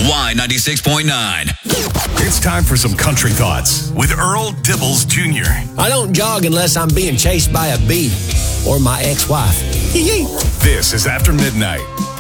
Y96.9. It's time for some country thoughts with Earl Dibbles Jr. I don't jog unless I'm being chased by a bee or my ex-wife. This is After Midnight